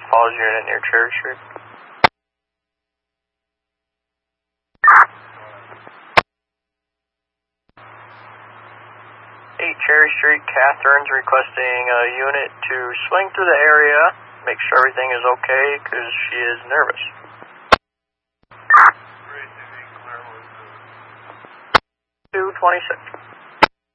Falls unit near Cherry Street. 8 Cherry Street, Catherine's requesting a unit to swing through the area, make sure everything is okay, because she is nervous. 226.